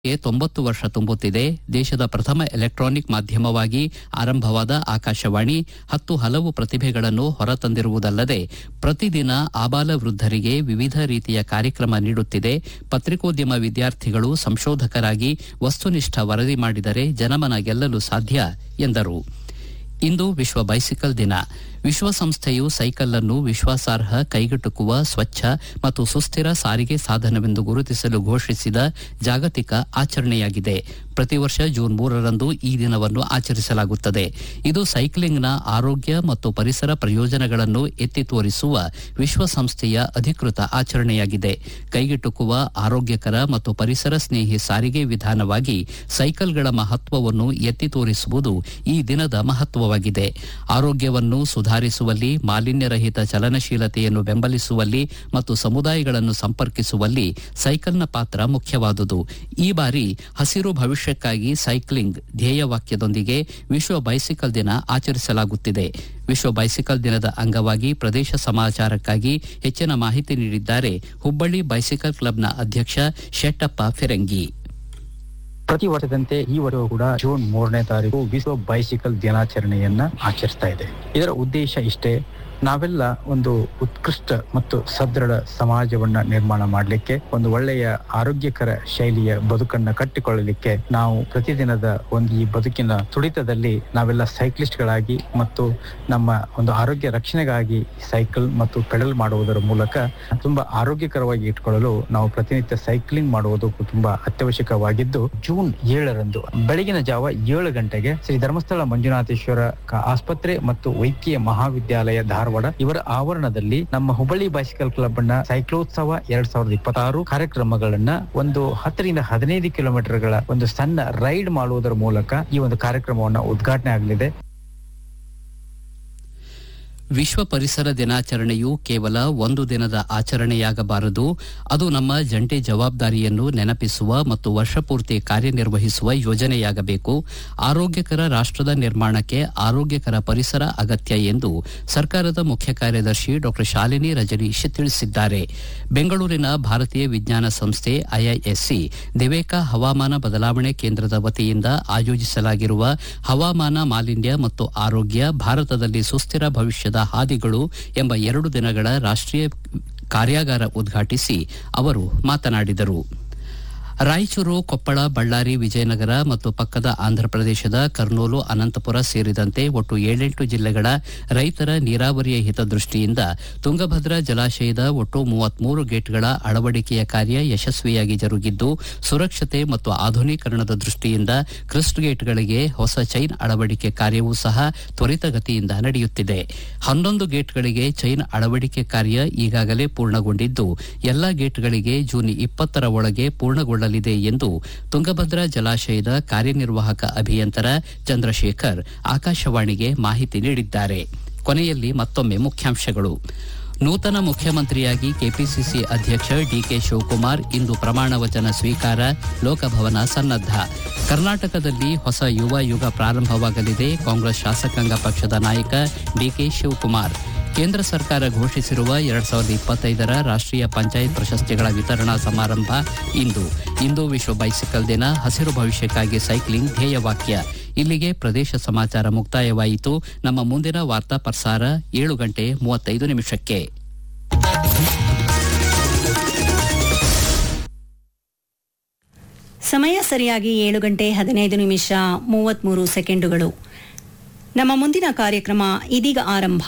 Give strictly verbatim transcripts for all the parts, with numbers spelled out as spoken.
ತೊಂಬತ್ತು ವರ್ಷ ತುಂಬುತ್ತಿದೆ. ದೇಶದ ಪ್ರಥಮ ಎಲೆಕ್ಟ್ರಾನಿಕ್ ಮಾಧ್ಯಮವಾಗಿ ಆರಂಭವಾದ ಆಕಾಶವಾಣಿ ಹತ್ತು ಹಲವು ಪ್ರತಿಭೆಗಳನ್ನು ಹೊರತಂದಿರುವುದಲ್ಲದೆ ಪ್ರತಿದಿನ ಆಬಾಲ ವೃದ್ಧರಿಗೆ ವಿವಿಧ ರೀತಿಯ ಕಾರ್ಯಕ್ರಮ ನೀಡುತ್ತಿದೆ. ಪತ್ರಿಕೋದ್ಯಮ ವಿದ್ಯಾರ್ಥಿಗಳು ಸಂಶೋಧಕರಾಗಿ ವಸ್ತುನಿಷ್ಠ ವರದಿ ಮಾಡಿದರೆ ಜನಮನ ಗೆಲ್ಲಲು ಸಾಧ್ಯ ಎಂದರು. ಇಂದು ವಿಶ್ವ ಬೈಸಿಕಲ್ ದಿನ. ವಿಶ್ವಸಂಸ್ಥೆಯು ಸೈಕಲ್ ಅನ್ನು ವಿಶ್ವಾಸಾರ್ಹ, ಕೈಗೆಟುಕುವ, ಸ್ವಚ್ಛ ಮತ್ತು ಸುಸ್ಥಿರ ಸಾರಿಗೆ ಸಾಧನವೆಂದು ಗುರುತಿಸಲು ಘೋಷಿಸಿದ ಜಾಗತಿಕ ಆಚರಣೆಯಾಗಿದೆ. ಪ್ರತಿ ವರ್ಷ ಜೂನ್ ಮೂರರಂದು ಈ ದಿನವನ್ನು ಆಚರಿಸಲಾಗುತ್ತದೆ. ಇದು ಸೈಕ್ಲಿಂಗ್ನ ಆರೋಗ್ಯ ಮತ್ತು ಪರಿಸರ ಪ್ರಯೋಜನಗಳನ್ನು ಎತ್ತಿ ತೋರಿಸುವ ವಿಶ್ವಸಂಸ್ಥೆಯ ಅಧಿಕೃತ ಆಚರಣೆಯಾಗಿದೆ. ಕೈಗೆಟುಕುವ, ಆರೋಗ್ಯಕರ ಮತ್ತು ಪರಿಸರ ಸ್ನೇಹಿ ಸಾರಿಗೆ ವಿಧಾನವಾಗಿ ಸೈಕಲ್ಗಳ ಮಹತ್ವವನ್ನು ಎತ್ತಿ ತೋರಿಸುವುದು ಈ ದಿನದ ಮಹತ್ವವಾಗಿದೆ. ಆರೋಗ್ಯವನ್ನು ಸುಧಾರಿಸುವಲ್ಲಿ, ಮಾಲಿನ್ಯರಹಿತ ಚಲನಶೀಲತೆಯನ್ನು ಬೆಂಬಲಿಸುವಲ್ಲಿ ಮತ್ತು ಸಮುದಾಯಗಳನ್ನು ಸಂಪರ್ಕಿಸುವಲ್ಲಿ ಸೈಕಲ್ನ ಪಾತ್ರ ಮುಖ್ಯವಾದುದು. ಈ ಬಾರಿ ಹಸಿರು ಭವಿಷ್ಯಕ್ಕಾಗಿ ಸೈಕ್ಲಿಂಗ್ ಧ್ಯೇಯವಾಕ್ಯದೊಂದಿಗೆ ವಿಶ್ವ ಬೈಸಿಕಲ್ ದಿನ ಆಚರಿಸಲಾಗುತ್ತಿದೆ. ವಿಶ್ವ ಬೈಸಿಕಲ್ ದಿನದ ಅಂಗವಾಗಿ ಪ್ರದೇಶ ಸಮಾಚಾರಕ್ಕಾಗಿ ಹೆಚ್ಚಿನ ಮಾಹಿತಿ ನೀಡಿದ್ದಾರೆ ಹುಬ್ಬಳ್ಳಿ ಬೈಸಿಕಲ್ ಕ್ಲಬ್ನ ಅಧ್ಯಕ್ಷ ಶೆಟ್ಟಪ್ಪ ಫಿರಂಗಿ. ಪ್ರತಿ ವರ್ಷದಂತೆ ಈ ವರ್ಷವೂ ಕೂಡ ಜೂನ್ ಮೂರನೇ ತಾರೀಕು ವಿಶ್ವ ಬೈಸಿಕಲ್ ದಿನಾಚರಣೆಯನ್ನ ಆಚರಿಸ್ತಾ ಇದೆ. ಇದರ ಉದ್ದೇಶ ಇಷ್ಟೇ, ನಾವೆಲ್ಲ ಒಂದು ಉತ್ಕೃಷ್ಟ ಮತ್ತು ಸದೃಢ ಸಮಾಜವನ್ನ ನಿರ್ಮಾಣ ಮಾಡಲಿಕ್ಕೆ, ಒಂದು ಒಳ್ಳೆಯ ಆರೋಗ್ಯಕರ ಶೈಲಿಯ ಬದುಕನ್ನ ಕಟ್ಟಿಕೊಳ್ಳಲಿಕ್ಕೆ ನಾವು ಪ್ರತಿದಿನದ ಒಂದು ಈ ಬದುಕಿನ ತುಡಿತದಲ್ಲಿ ನಾವೆಲ್ಲ ಸೈಕ್ಲಿಸ್ಟ್ಗಳಾಗಿ ಮತ್ತು ನಮ್ಮ ಒಂದು ಆರೋಗ್ಯ ರಕ್ಷಣೆಗಾಗಿ ಸೈಕಲ್ ಮತ್ತು ಪೆಡಲ್ ಮಾಡುವುದರ ಮೂಲಕ ತುಂಬಾ ಆರೋಗ್ಯಕರವಾಗಿ ಇಟ್ಕೊಳ್ಳಲು ನಾವು ಪ್ರತಿನಿತ್ಯ ಸೈಕ್ಲಿಂಗ್ ಮಾಡುವುದು ತುಂಬಾ ಅತ್ಯವಶ್ಯಕವಾಗಿದ್ದು, ಜೂನ್ ಏಳರಂದು ಬೆಳಗಿನ ಜಾವ ಏಳು ಗಂಟೆಗೆ ಶ್ರೀ ಧರ್ಮಸ್ಥಳ ಮಂಜುನಾಥೇಶ್ವರ ಆಸ್ಪತ್ರೆ ಮತ್ತು ವೈದ್ಯಕೀಯ ಮಹಾವಿದ್ಯಾಲಯ ಧಾರವಾಡ ಇವರ ಆವರಣದಲ್ಲಿ ನಮ್ಮ ಹುಬ್ಬಳ್ಳಿ ಬೈಸಿಕಲ್ ಕ್ಲಬ್ ನ ಸೈಕ್ಲೋತ್ಸವ ಎರಡ್ ಸಾವಿರದ ಇಪ್ಪತ್ತಾರು ಕಾರ್ಯಕ್ರಮಗಳನ್ನ ಒಂದು ಹತ್ತರಿಂದ ಹದಿನೈದು ಕಿಲೋಮೀಟರ್ಗಳ ಒಂದು ಸಣ್ಣ ರೈಡ್ ಮಾಡುವುದರ ಮೂಲಕ ಈ ಒಂದು ಕಾರ್ಯಕ್ರಮವನ್ನು ಉದ್ಘಾಟನೆ ಆಗಲಿದೆ. ವಿಶ್ವ ಪರಿಸರ ದಿನಾಚರಣೆಯು ಕೇವಲ ಒಂದು ದಿನದ ಆಚರಣೆಯಾಗಬಾರದು. ಅದು ನಮ್ಮ ಜಂಟಿ ಜವಾಬ್ದಾರಿಯನ್ನು ನೆನಪಿಸುವ ಮತ್ತು ವರ್ಷಪೂರ್ತಿ ಕಾರ್ಯನಿರ್ವಹಿಸುವ ಯೋಜನೆಯಾಗಬೇಕು. ಆರೋಗ್ಯಕರ ರಾಷ್ಟದ ನಿರ್ಮಾಣಕ್ಕೆ ಆರೋಗ್ಯಕರ ಪರಿಸರ ಅಗತ್ಯ ಎಂದು ಸರ್ಕಾರದ ಮುಖ್ಯ ಕಾರ್ಯದರ್ಶಿ ಡಾ ಶಾಲಿನಿ ರಜನೀಶ್ ತಿಳಿಸಿದ್ದಾರೆ. ಬೆಂಗಳೂರಿನ ಭಾರತೀಯ ವಿಜ್ಞಾನ ಸಂಸ್ಥೆ ಐಐಎಸ್ಸಿ ದಿವೇಕ ಹವಾಮಾನ ಬದಲಾವಣೆ ಕೇಂದ್ರದ ವತಿಯಿಂದ ಆಯೋಜಿಸಲಾಗಿರುವ ಹವಾಮಾನ, ಮಾಲಿನ್ಯ ಮತ್ತು ಆರೋಗ್ಯ ಭಾರತದಲ್ಲಿ ಸುಸ್ಥಿರ ಭವಿಷ್ಯದ ಹಾದಿಗಳು ಎಂಬ ಎರಡು ದಿನಗಳ ರಾಷ್ಟೀಯ ಕಾರ್ಯಾಗಾರ ಉದ್ಘಾಟಿಸಿ ಅವರು ಮಾತನಾಡಿದರು. ರಾಯಚೂರು, ಕೊಪ್ಪಳ, ಬಳ್ಳಾರಿ, ವಿಜಯನಗರ ಮತ್ತು ಪಕ್ಕದ ಆಂಧ್ರಪ್ರದೇಶದ ಕರ್ನೂಲು, ಅನಂತಪುರ ಸೇರಿದಂತೆ ಒಟ್ಟು ಏಳೆಂಟು ಜಿಲ್ಲೆಗಳ ರೈತರ ನೀರಾವರಿಯ ಹಿತದೃಷ್ಟಿಯಿಂದ ತುಂಗಭದ್ರಾ ಜಲಾಶಯದ ಒಟ್ಟು ಮೂವತ್ಮೂರು ಗೇಟ್ಗಳ ಅಳವಡಿಕೆಯ ಕಾರ್ಯ ಯಶಸ್ವಿಯಾಗಿ ಜರುಗಿದ್ದು, ಸುರಕ್ಷತೆ ಮತ್ತು ಆಧುನೀಕರಣದ ದೃಷ್ಟಿಯಿಂದ ಕ್ರಸ್ಟ್ ಗೇಟ್ಗಳಿಗೆ ಹೊಸ ಚೈನ್ ಅಳವಡಿಕೆ ಕಾರ್ಯವೂ ಸಹ ತ್ವರಿತಗತಿಯಿಂದ ನಡೆಯುತ್ತಿದೆ. ಹನ್ನೊಂದು ಗೇಟ್ಗಳಿಗೆ ಚೈನ್ ಅಳವಡಿಕೆ ಕಾರ್ಯ ಈಗಾಗಲೇ ಪೂರ್ಣಗೊಂಡಿದ್ದು, ಎಲ್ಲಾ ಗೇಟ್ಗಳಿಗೆ ಜೂನ್ ಇಪ್ಪತ್ತರ ಒಳಗೆ ಪೂರ್ಣಗೊಳ್ಳಲಿದೆ ಎಂದು ತುಂಗಭದ್ರಾ ಜಲಾಶಯದ ಕಾರ್ಯನಿರ್ವಾಹಕ ಅಭಿಯಂತರ ಚಂದ್ರಶೇಖರ್ ಆಕಾಶವಾಣಿಗೆ ಮಾಹಿತಿ ನೀಡಿದ್ದಾರೆ. ಕೊನೆಯಲ್ಲಿ ಮತ್ತೊಮ್ಮೆ ಮುಖ್ಯಾಂಶಗಳು. ನೂತನ ಮುಖ್ಯಮಂತ್ರಿಯಾಗಿ ಕೆಪಿಸಿಸಿ ಅಧ್ಯಕ್ಷ ಡಿಕೆ ಶಿವಕುಮಾರ್ ಇಂದು ಪ್ರಮಾಣ ವಚನ ಸ್ವೀಕಾರ, ಲೋಕಭವನ ಸನ್ನದ್ಧ. ಕರ್ನಾಟಕದಲ್ಲಿ ಹೊಸ ಯುವ ಯುಗ ಪ್ರಾರಂಭವಾಗಲಿದೆ, ಕಾಂಗ್ರೆಸ್ ಶಾಸಕಾಂಗ ಪಕ್ಷದ ನಾಯಕ ಡಿಕೆ ಶಿವಕುಮಾರ್. ಕೇಂದ್ರ ಸರ್ಕಾರ ಘೋಷಿಸಿರುವ ಎರಡ್ ಸಾವಿರದ ಇಪ್ಪತ್ತೈದರ ರಾಷ್ಟೀಯ ಪಂಚಾಯತ್ ಪ್ರಶಸ್ತಿಗಳ ವಿತರಣಾ ಸಮಾರಂಭ ಇಂದು. ಇಂದು ವಿಶ್ವ ಬೈಸಿಕಲ್ ದಿನ, ಹಸಿರು ಭವಿಷ್ಯಕ್ಕಾಗಿ ಸೈಕ್ಲಿಂಗ್ ಧ್ಯೇಯವಾಕ್ಯ. ಇಲ್ಲಿಗೆ ಪ್ರದೇಶ ಸಮಾಚಾರ ಮುಕ್ತಾಯವಾಯಿತು. ನಮ್ಮ ಮುಂದಿನ ವಾರ್ತಾ ಪ್ರಸಾರ ಏಳು ಗಂಟೆ ಮೂವತ್ತೈದು ನಿಮಿಷಕ್ಕೆ. ಸಮಯ ಸರಿಯಾಗಿ ಏಳು ಗಂಟೆ ಹದಿನೈದು ನಿಮಿಷ ಮೂವತ್ಮೂರು ಸೆಕೆಂಡುಗಳು. ನಮ್ಮ ಮುಂದಿನ ಕಾರ್ಯಕ್ರಮ ಇದೀಗ ಆರಂಭ.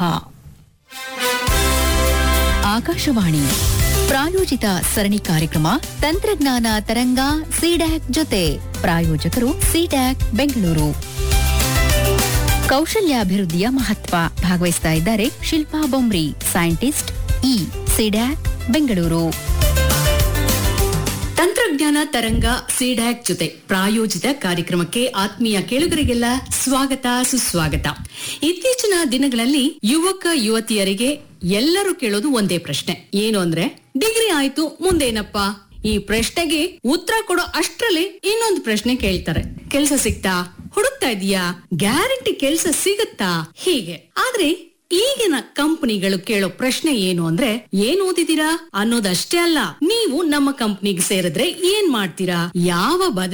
ಆಕಾಶವಾಣಿ ಪ್ರಾಯೋಜಿತ ಸರಣಿ ಕಾರ್ಯಕ್ರಮ ತಂತ್ರಜ್ಞಾನ ತರಂಗ ಸಿಡ್ಯಾಕ್ ಜೊತೆ. ಪ್ರಾಯೋಜಕರು ಸಿಡ್ಯಾಕ್ ಬೆಂಗಳೂರು. ಕೌಶಲ್ಯಾಭಿವೃದ್ಧಿಯ ಮಹತ್ವ ಭಾಗವಹಿಸ್ತಾ ಇದ್ದಾರೆ Shilpa Bomri, scientist, E CDAC Bengaluru. ತಂತ್ರಜ್ಞಾನ ತರಂಗ ಸಿಡ್ಯಾಕ್ ಜೊತೆ ಪ್ರಾಯೋಜಿತ ಕಾರ್ಯಕ್ರಮಕ್ಕೆ ಆತ್ಮೀಯ ಕೇಳುಗರಿಗೆಲ್ಲ ಸ್ವಾಗತ, ಸುಸ್ವಾಗತ. ಇತ್ತೀಚಿನ ದಿನಗಳಲ್ಲಿ ಯುವಕ ಯುವತಿಯರಿಗೆ ಎಲ್ಲರೂ ಕೇಳೋದು ಒಂದೇ ಪ್ರಶ್ನೆ, ಏನು ಅಂದ್ರೆ ಡಿಗ್ರಿ ಆಯ್ತು ಮುಂದೇನಪ್ಪ? ಈ ಪ್ರಶ್ನೆಗೆ ಉತ್ತರ ಕೊಡೋ ಅಷ್ಟ್ರಲ್ಲಿ ಇನ್ನೊಂದು ಪ್ರಶ್ನೆ ಕೇಳ್ತಾರೆ, ಕೆಲ್ಸ ಸಿಗ್ತಾ? ಹುಡುಕ್ತಾ ಇದೀಯಾ? ಗ್ಯಾರಂಟಿ ಕೆಲ್ಸ ಸಿಗುತ್ತಾ? ಹೀಗೆ. ಆದ್ರೆ ಈಗಿನ ಕಂಪನಿಗಳು ಕೇಳೋ ಪ್ರಶ್ನೆ ಏನು ಅಂದ್ರೆ ಏನ್ ಓದಿದೀರಾ ಅನ್ನೋದಷ್ಟೇ ಅಲ್ಲ, ನೀವು ನಮ್ಮ ಕಂಪನಿಗೆ ಸೇರಿದ್ರೆ ಏನ್ ಮಾಡ್ತೀರಾ, ಯಾವ